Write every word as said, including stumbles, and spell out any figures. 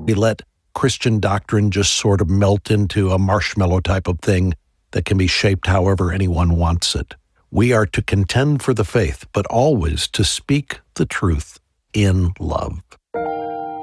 We let Christian doctrine just sort of melt into a marshmallow type of thing that can be shaped however anyone wants it. We are to contend for the faith, but always to speak the truth in love.